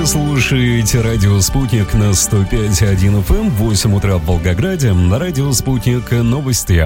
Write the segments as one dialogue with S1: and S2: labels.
S1: слушаете радио «Спутник» на 105.1 FM, 8 утра в Волгограде. На радио «Спутник» новости.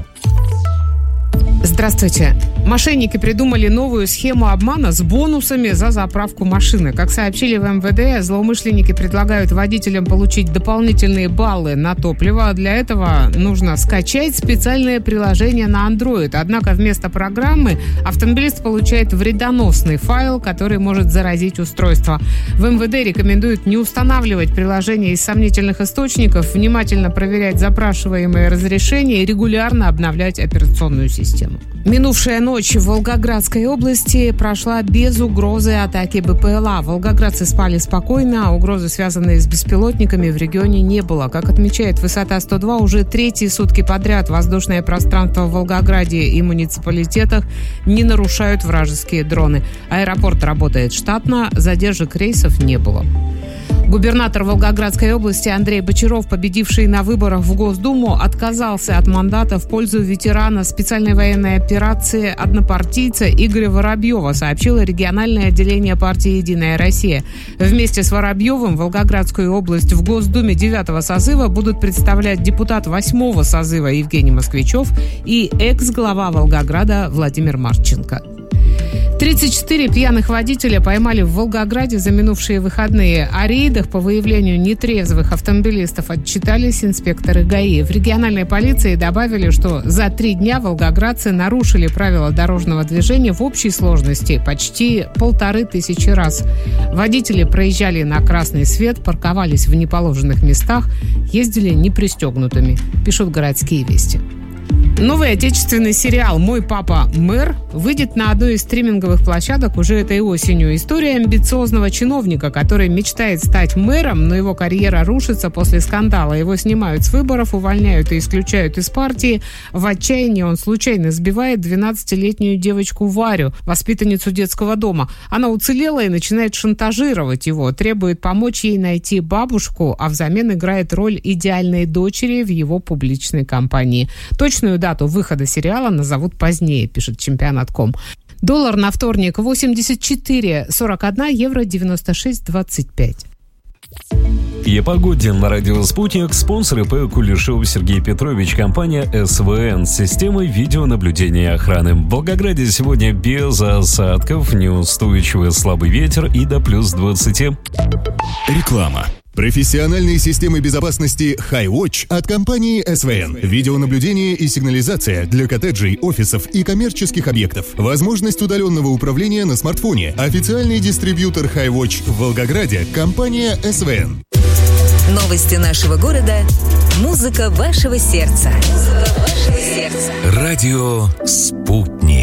S2: Здравствуйте. Мошенники придумали новую схему обмана с бонусами за заправку машины. Как сообщили в МВД, злоумышленники предлагают водителям получить дополнительные баллы на топливо. Для этого нужно скачать специальное приложение на Android. Однако вместо программы автомобилист получает вредоносный файл, который может заразить устройство. В МВД рекомендуют не устанавливать приложение из сомнительных источников, внимательно проверять запрашиваемые разрешения и регулярно обновлять операционную систему. Минувшая ночь в Волгоградской области прошла без угрозы атаки БПЛА. Волгоградцы спали спокойно, а угрозы, связанные с беспилотниками, в регионе не было. Как отмечает Высота 102, уже третьи сутки подряд воздушное пространство в Волгограде и муниципалитетах не нарушают вражеские дроны. Аэропорт работает штатно, задержек рейсов не было. Губернатор Волгоградской области Андрей Бочаров, победивший на выборах в Госдуму, отказался от мандата в пользу ветерана специальной военной операции однопартийца Игоря Воробьева, сообщило региональное отделение партии «Единая Россия». Вместе с Воробьевым Волгоградскую область в Госдуме 9-го созыва будут представлять депутат 8-го созыва Евгений Москвичев и экс-глава Волгограда Владимир Марченко. 34 пьяных водителя поймали в Волгограде за минувшие выходные. О рейдах по выявлению нетрезвых автомобилистов отчитались инспекторы ГАИ. В региональной полиции добавили, что за 3 дня волгоградцы нарушили правила дорожного движения в общей сложности почти 1500 раз. Водители проезжали на красный свет, парковались в неположенных местах, ездили непристегнутыми, пишут «Городские вести». Новый отечественный сериал «Мой папа мэр» выйдет на одной из стриминговых площадок уже этой осенью. История амбициозного чиновника, который мечтает стать мэром, но его карьера рушится после скандала. Его снимают с выборов, увольняют и исключают из партии. В отчаянии он случайно сбивает 12-летнюю девочку Варю, воспитанницу детского дома. Она уцелела и начинает шантажировать его, требует помочь ей найти бабушку, а взамен играет роль идеальной дочери в его публичной кампании. Точную дату выхода сериала назовут позднее, пишет Чемпионат.ком. Доллар на вторник 84,41, евро 96,25.
S1: И о погоде на радио «Спутник». Спонсор ИП Кулешов Сергей Петрович, компания СВН с системой видеонаблюдения и охраны. В Волгограде сегодня без осадков, неустойчивый слабый ветер и до плюс 20.
S3: Реклама. Профессиональные системы безопасности HiWatch от компании СВН. Видеонаблюдение и сигнализация для коттеджей, офисов и коммерческих объектов. Возможность удаленного управления на смартфоне. Официальный дистрибьютор HiWatch в Волгограде – компания СВН.
S4: Новости нашего города. Музыка вашего сердца.
S3: Радио «Спутник».